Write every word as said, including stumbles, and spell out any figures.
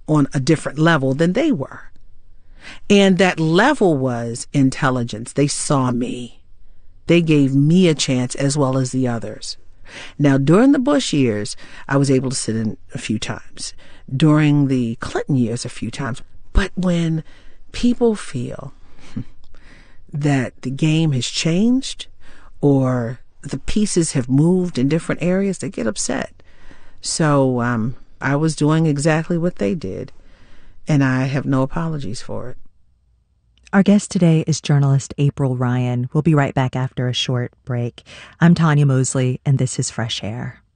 on a different level than they were. And that level was intelligence. They saw me. They gave me a chance as well as the others. Now, during the Bush years, I was able to sit in a few times. During the Clinton years, a few times. But when people feel that the game has changed or the pieces have moved in different areas, they get upset. So um, I was doing exactly what they did, and I have no apologies for it. Our guest today is journalist April Ryan. We'll be right back after a short break. I'm Tanya Mosley, and this is Fresh Air.